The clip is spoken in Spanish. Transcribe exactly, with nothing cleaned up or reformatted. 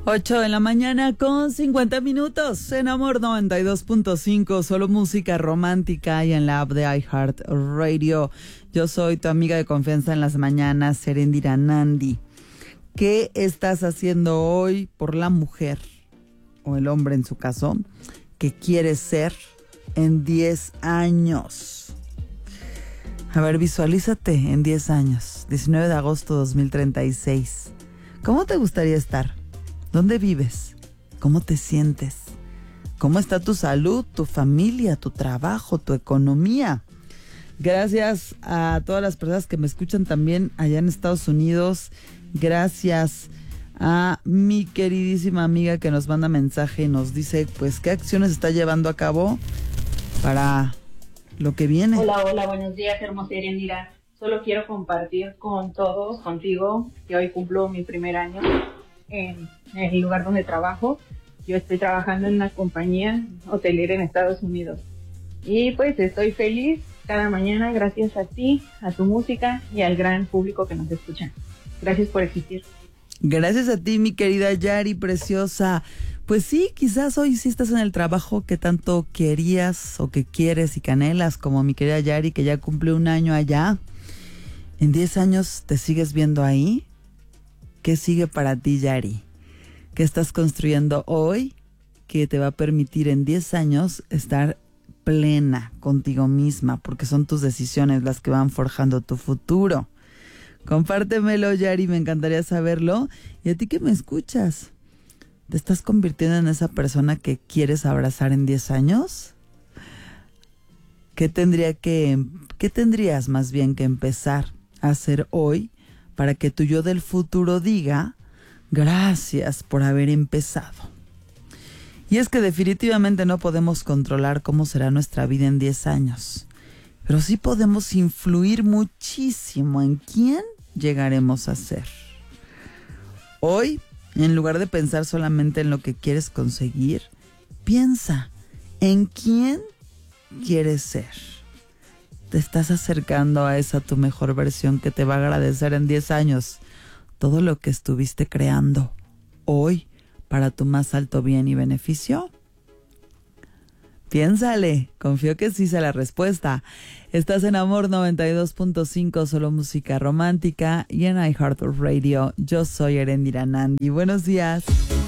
Ocho de la mañana con cincuenta minutos en Amor noventa y dos punto cinco, solo música romántica y en la app de iHeartRadio. Yo soy tu amiga de confianza en las mañanas, Erendira Nandi. ¿Qué estás haciendo hoy por la mujer, o el hombre en su caso, que quieres ser en diez años? A ver, visualízate en diez años, diecinueve de agosto de dos mil treinta y seis. ¿Cómo te gustaría estar? ¿Dónde vives? ¿Cómo te sientes? ¿Cómo está tu salud, tu familia, tu trabajo, tu economía? Gracias a todas las personas que me escuchan también allá en Estados Unidos. Gracias a mi queridísima amiga que nos manda mensaje y nos dice pues qué acciones está llevando a cabo para lo que viene. Hola, hola, buenos días, hermosa Erendira. Solo quiero compartir con todos, contigo, que hoy cumplo mi primer año en el lugar donde trabajo. Yo estoy trabajando en una compañía hotelera en Estados Unidos. Y pues estoy feliz cada mañana gracias a ti, a tu música y al gran público que nos escucha. Gracias por existir. Gracias a ti, mi querida Yari, preciosa. Pues sí, quizás hoy sí estás en el trabajo que tanto querías o que quieres y que anhelas, como mi querida Yari, que ya cumple un año allá. ¿En diez años te sigues viendo ahí? ¿Qué sigue para ti, Yari? ¿Qué estás construyendo hoy que te va a permitir en diez años estar plena contigo misma? Porque son tus decisiones las que van forjando tu futuro. Compártemelo, Yari, me encantaría saberlo. Y a ti que me escuchas, ¿te estás convirtiendo en esa persona que quieres abrazar en diez años? ¿Qué tendría que, qué tendrías más bien que empezar a hacer hoy para que tu yo del futuro diga gracias por haber empezado? Y es que definitivamente no podemos controlar cómo será nuestra vida en diez años, pero sí podemos influir muchísimo en quién llegaremos a ser. Hoy, en lugar de pensar solamente en lo que quieres conseguir, piensa en quién quieres ser. Te estás acercando a esa tu mejor versión que te va a agradecer en diez años todo lo que estuviste creando hoy para tu más alto bien y beneficio. Piénsale, confío que sí sea la respuesta. Estás en Amor noventa y dos punto cinco, solo música romántica y en iHeartRadio. Yo soy Erendira Nandi. Buenos días.